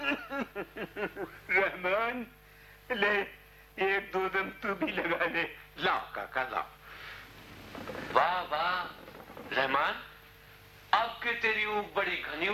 रहमान, ले एक दो दम तू भी लगा ले। लाओ काका लाओ। वाह वाह रहमान, अब के तेरी ऊँख बड़ी घनी